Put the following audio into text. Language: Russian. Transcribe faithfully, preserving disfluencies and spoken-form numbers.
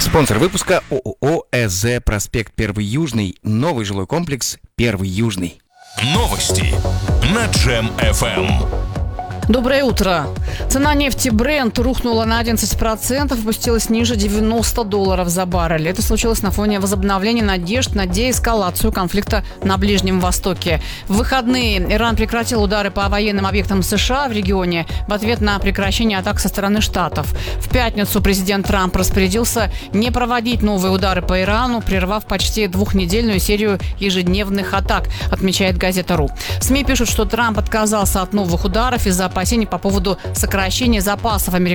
Спонсор выпуска ООО ЭЗ «Проспект Первый Южный». Новый жилой комплекс «Первый Южный». Новости на Джем эф эм. Доброе утро. Цена нефти Brent рухнула на одиннадцать процентов, опустилась ниже девяносто долларов за баррель. Это случилось на фоне возобновления надежд на деэскалацию конфликта на Ближнем Востоке. В выходные Иран прекратил удары по военным объектам США в регионе в ответ на прекращение атак со стороны Штатов. В пятницу президент Трамп распорядился не проводить новые удары по Ирану, прервав почти двухнедельную серию ежедневных атак, отмечает газета РУ. СМИ пишут, что Трамп отказался от новых ударов из-за опасений по поводу сокращения запасов американских